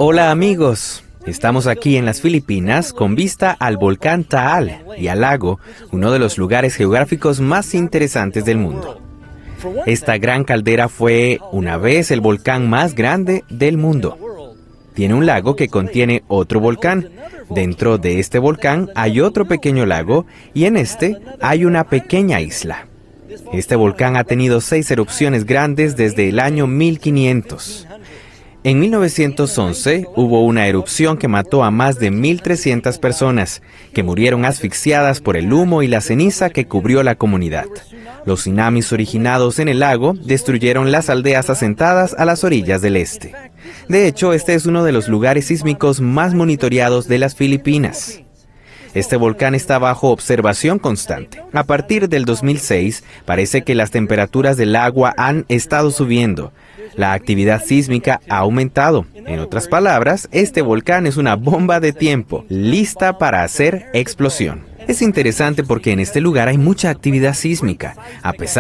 Hola amigos, estamos aquí en las Filipinas con vista al volcán Taal y al lago, uno de los lugares geográficos más interesantes del mundo. Esta gran caldera fue una vez el volcán más grande del mundo. Tiene un lago que contiene otro volcán. Dentro de este volcán hay otro pequeño lago y en este hay una pequeña isla. Este volcán ha tenido 6 erupciones grandes desde el año 1500. En 1911 hubo una erupción que mató a más de 1.300 personas, que murieron asfixiadas por el humo y la ceniza que cubrió la comunidad. Los tsunamis originados en el lago destruyeron las aldeas asentadas a las orillas del este. De hecho, este es uno de los lugares sísmicos más monitoreados de las Filipinas. Este volcán está bajo observación constante. A partir del 2006, parece que las temperaturas del agua han estado subiendo. La actividad sísmica ha aumentado. En otras palabras, este volcán es una bomba de tiempo, lista para hacer explosión. Es interesante porque en este lugar hay mucha actividad sísmica, a pesar